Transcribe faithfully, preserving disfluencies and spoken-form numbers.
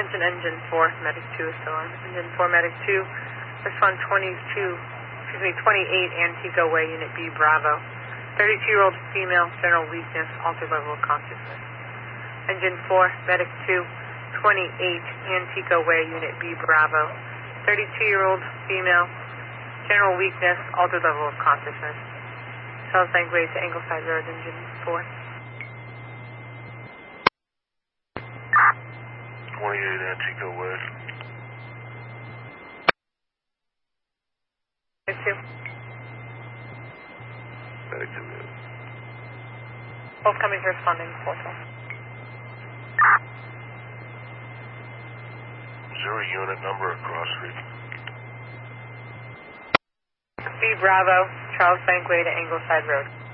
Attention engine four, medic two is still on. Engine four, medic two, respond twenty-two, excuse me, twenty-eight Antigua Way, Unit B, Bravo. thirty-two-year-old female, general weakness, altered level of consciousness. Engine four, medic two, twenty-eight Antigua Way, Unit B, Bravo. thirty-two-year-old female, general weakness, altered level of consciousness. Charles Bankway to Ingleside Road, engine four. twenty-eight Antigua Way. Medic two. Medic two. Both coming to responding, four twelve. Is there a unit number across street? B Bravo, Charles Bankway to Ingleside Road.